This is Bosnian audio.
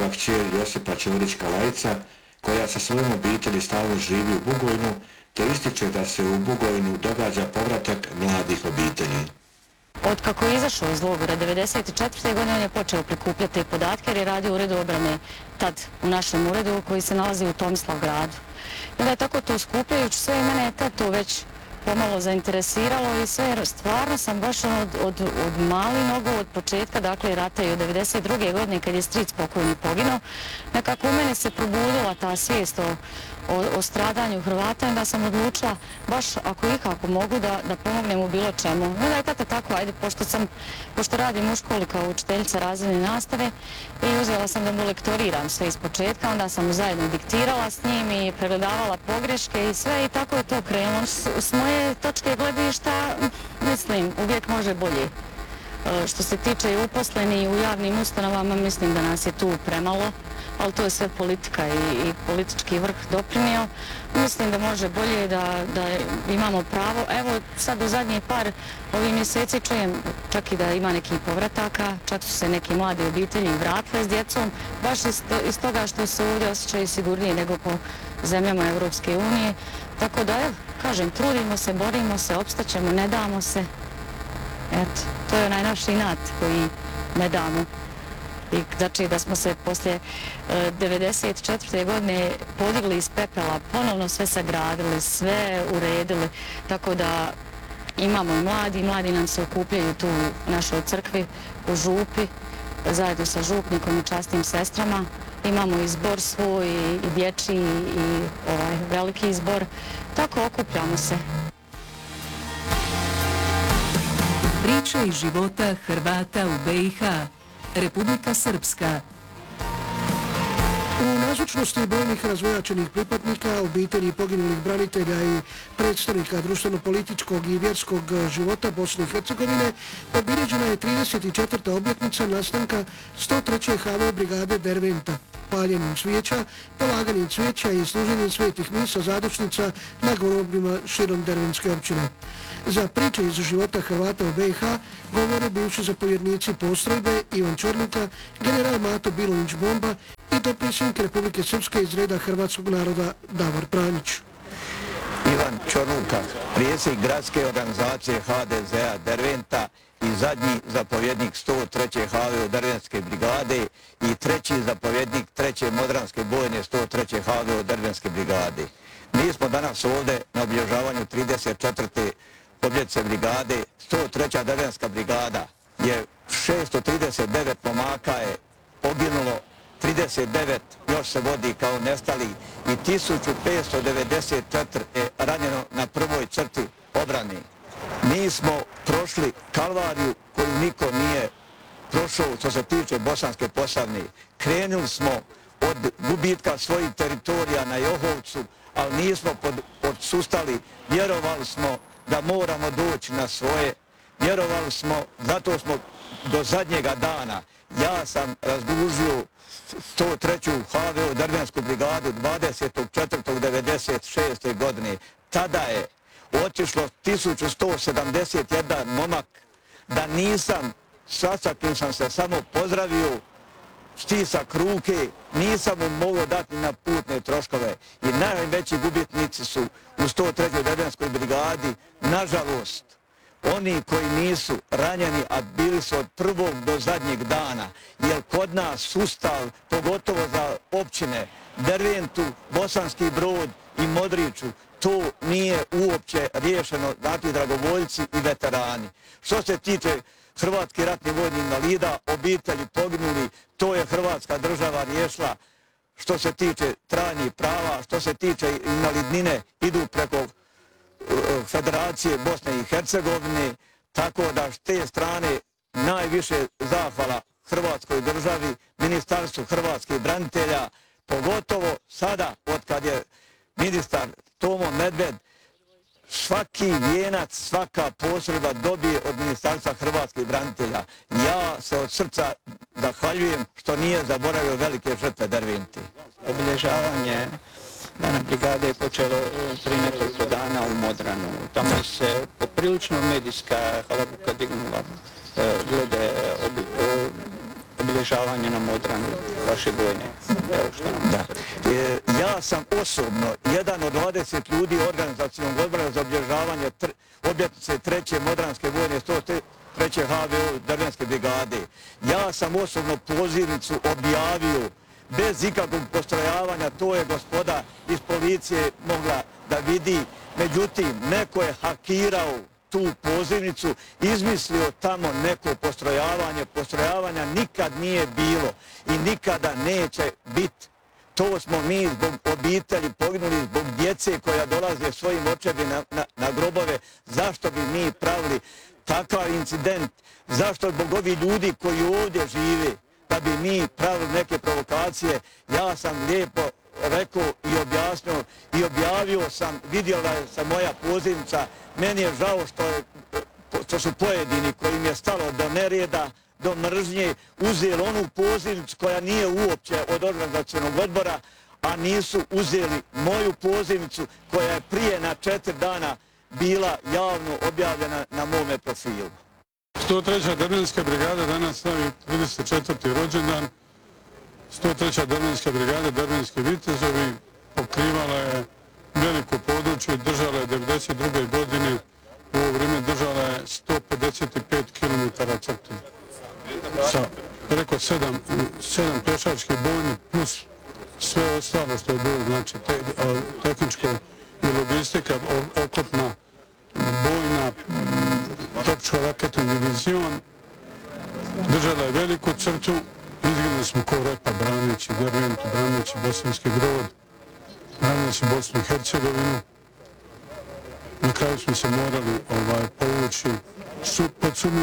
mlada kćer Josipa Ćorić-Kalajica, koja sa svojom obitelji stalno živi u Bugojnu, te ističe da se u Bugojnu događa povratak mladih obitelji. Od kako je izašao iz logora 1994. godine on je počeo prikupljati podatke jer je radio u uredu obrane tad u našem uredu koji se nalazi u Tomislavgradu. I da je tako to skupljajući sve i mene je tad to već pomalo zainteresiralo i sve, stvarno sam baš od mali nogu, od početka, dakle rata i od 1992. godine kad je stric pokojni poginuo, nekako u mene se probudila ta svijest o stradanju Hrvata i da sam odlučila baš ako ikako mogu da pomognem u bilo čemu. No da je tata tako, ajde, pošto radim u školi kao učiteljica razredne nastave i uzela sam da mu lektoriram sve iz početka, onda sam mu zajedno diktirala s njim i pregledavala pogreške i sve i tako je to krenulo. S moje točke gledišta, mislim, uvijek može bolje. Što se tiče i uposleni u javnim ustanovama, mislim da nas je tu premalo, ali to je sve politika i politički vrh doprinio. Mislim da može bolje, da imamo pravo. Evo sad u zadnjih par ovih mjeseci čujem čak i da ima nekih povrataka, čak su se neki mladi obitelji vratile s djecom, baš iz toga što se ovdje osjećaju sigurnije nego po zemljama Europske unije. Tako da, evo, kažem, trudimo se, borimo se, opstaćemo, ne damo se. Eto, to je onaj naš inat koji ne damo. I znači da smo se poslije 1994. godine podigli iz pepela, ponovno sve sagradili, sve uredili, tako da imamo i mladi nam se okupljaju tu u našoj crkvi u župi, zajedno sa župnikom i časnim sestrama. Imamo i zbor svoj, i dječji, i veliki zbor, tako okupljamo se. Priča iz života Hrvata u BiH, Republika Srpska. U nazočnosti brojnih razvojačenih pripadnika, obitelji poginulih branitelja i predstavnika društveno-političkog i vjerskog života Bosne i Hercegovine obilježena je 34. obljetnica nastanka 103. HV brigade Derventa. Paljenjem cvijeća, polaganjem cvijeća i služenjem svetih misa zadošnica na grobljima širom Derventske općine. Za priče iz života Hrvata u BiH govore bivši zapovjednici postrojbe Ivan Čorluka, general Mato Bilović Bomba i dopredsjednik Republike Srpske iz reda hrvatskog naroda Davor Pranjić. Ivan Čorluka, predsjednik gradske organizacije HDZ-a Derventa i zadnji zapovjednik 103. HV Derventske brigade i treći zapovjednik 3. Modranske bojne 103. HV Derventske brigade. Mi smo danas ovdje na obilježavanju 34. obljetnice brigade. 103. Derventska brigada je 639 momaka je poginulo, 39 još se vodi kao nestali i 1594 je ranjeno na prvoj crti obrane. Mi smo prošli kalvariju koju niko nije prošao što se tiče Bosanske Posavine. Krenuli smo od gubitka svojih teritorija na Johovcu, ali nismo odsustali. Vjerovali smo da moramo doći na svoje. Vjerovali smo, zato smo do zadnjega dana. Ja sam razdužio 103. HV Derventsku brigadu 24.4.1996. godine. Tada je otišlo 1171 momak, da nisam, sastakim sam se samo pozdravio, stisak ruke, nisam mu mogao dati na putne troškove i najveći gubitnici su u 103. Derventskoj brigadi, nažalost, oni koji nisu ranjeni, a bili su od prvog do zadnjeg dana, jer kod nas sustav, pogotovo za općine Derventu, Bosanski Brod i Modriću, to nije uopće riješeno, znati dragovoljci i veterani. Što se tiče hrvatskih ratnih vojnih invalida, obitelji poginuli, to je Hrvatska država riješila. Što se tiče trajnih prava, što se tiče invalidnine, idu preko Federacije Bosne i Hercegovine, tako da s te strane najviše zahvala Hrvatskoj državi, Ministarstvu hrvatskih branitelja, pogotovo sada, od kad je ministar Tomo Medved, svaki vijenac, svaka postrojba dobije od Ministarstva hrvatskih branitelja. Ja se od srca zahvaljujem što nije zaboravio velike žrtve Dervente. Obilježavanje Dana brigade je počelo prije nekoliko dana u Modranu. Tamo se poprilično medijska halabuka dignula glede obilježavanje na Modranu vaše bojne. Evo što nam Da. Ja sam osobno jedan od 20 ljudi organizacionog odbora za obilježavanje obljetnice 3. Modranske vojne 103. HVO Drvenske brigade. Ja sam osobno pozivnicu objavio bez ikakvog postrojavanja, to je gospoda iz policije mogla da vidi. Međutim, neko je hakirao tu pozivnicu, izmislio tamo neko postrojavanje. Postrojavanja nikad nije bilo i nikada neće biti. To smo mi zbog obitelji poginuli, zbog djece koja dolaze svojim očevima na grobove. Zašto bi mi pravili takav incident? Zašto zbog ovih ljudi koji ovdje žive, da bi mi pravili neke provokacije? Ja sam lijepo rekao i objasnio i objavio sam, vidjela sam moja pozivnica. Meni je žao što su pojedini kojim je stalo do nereda, do mržnje, uzeli onu pozivnicu koja nije uopće od organizacionog odbora, a nisu uzeli moju pozivnicu koja je prije na 4 dana bila javno objavljena na mome profilu. 103. Drvenska brigada danas slavi 34. rođendan. 103. Drvenska brigada, Drvenski vitezovi, pokrivala je veliko područje, držala je 1992. godine, u ovo vrijeme držala je 155 km crte. Sa preko 7 pješačkih bojni plus sve ostalo što je bilo, znači tehničko i logistika, oklopna bojna, topničko-raketni divizion. Držala je veliku crtu, izginuli smo ko repa braneći Derventu, braneći Bosanski Brod, braneći Bosnu i Hercegovinu. Na kraju smo se morali povući pod sumnju